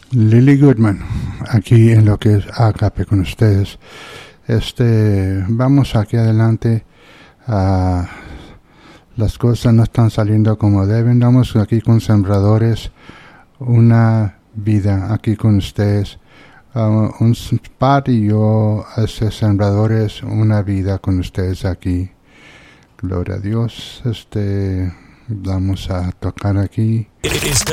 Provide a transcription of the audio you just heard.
Lily Goodman, aquí en lo que es Agape con ustedes. Vamos aquí adelante. Las cosas no están saliendo como deben. Vamos aquí con Sembradores, una vida aquí con ustedes. Un par y yo, Sembradores, una vida con ustedes aquí. Gloria a Dios. Vamos a tocar aquí.